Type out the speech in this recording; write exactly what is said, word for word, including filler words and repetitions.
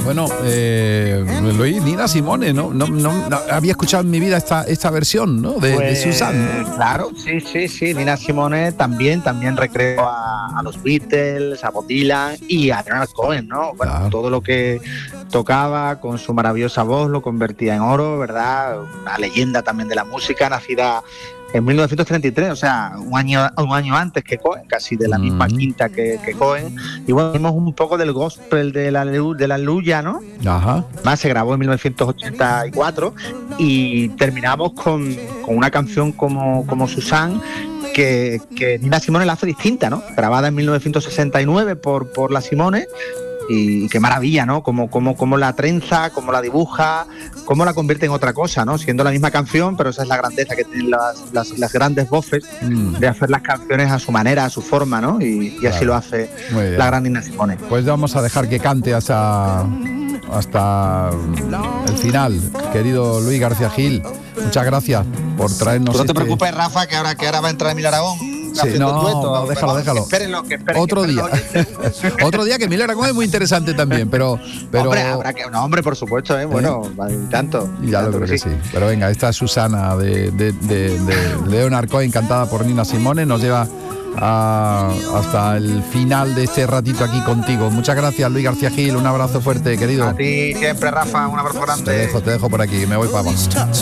Bueno, eh, Luis, Nina Simone, ¿no? No, no, no había escuchado en mi vida esta, esta versión, ¿no? De, pues, de Susan, ¿no? Claro, sí, sí, sí. Nina Simone también, también recreó a, a los Beatles, a Bob Dylan y a Leonard Cohen, ¿no? Bueno, Claro. todo lo que tocaba con su maravillosa voz lo convertía en oro, ¿verdad? Una leyenda también de la música, nacida en mil novecientos treinta y tres, o sea, un año, un año antes que Cohen, casi de la misma Mm. quinta que, que Cohen. Y bueno, vimos un poco del gospel de la, de la Aleluya, ¿no? Ajá. Más se grabó en mil novecientos ochenta y cuatro y terminamos con, con una canción como, como Susan, que, que Nina Simone la hace distinta, ¿no? Grabada en mil novecientos sesenta y nueve por, por la Simone. Y qué maravilla, ¿no? Cómo, cómo, cómo la trenza, cómo la dibuja, cómo la convierte en otra cosa, ¿no? Siendo la misma canción, pero esa es la grandeza que tienen las, las, las grandes voces, Mm. de hacer las canciones a su manera, a su forma, ¿no? Y, y así Claro. lo hace Muy bien. la gran Nina Simone. Pues vamos a dejar que cante hasta, hasta el final, querido Luis García Gil. Muchas gracias por traernos. Tú no te este- preocupes, Rafa, que ahora, que ahora va a entrar Emilio Aragón. Sí, haciendo no, dueto, no, déjalo, pero déjalo. Que espérenlo, que esperen, Otro que día. esperen los oyentes. Otro día que Emilio Aragón es muy interesante también, pero... pero Hombre, habrá que, no, hombre, por supuesto, ¿eh? Bueno, y tanto. y Ya lo tanto creo que sí. Pero venga, esta Susana de, de, de, de Leonard Cohen, cantada por Nina Simone, nos lleva a, hasta el final de este ratito aquí contigo. Muchas gracias, Luis García Gil. Un abrazo fuerte, querido. A ti siempre, Rafa, un abrazo grande. Te dejo, te dejo por aquí, me voy para abajo.